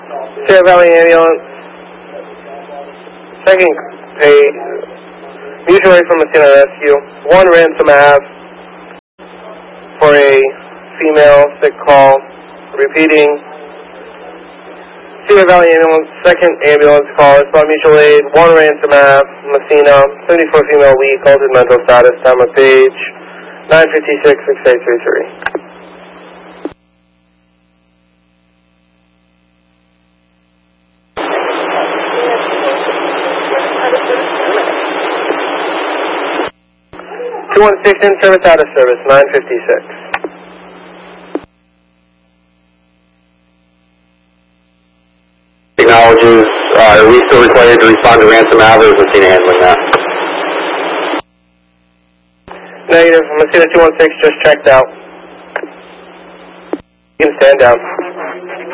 Sierra Valley Ambulance, second page, mutual aid from Messina Rescue, 1 Ransom Ave for a female sick call. Repeating, Sierra Valley Ambulance, second ambulance call, it's about mutual aid, 1 Ransom Ave, Messina, 74 female weak, altered mental status, time of page, 956-6833. In service, out of service, 956. Acknowledges, are we still required to respond to Ransom Ave, or is Messina handling that? Negative, Messina 216 just checked out. You can stand down.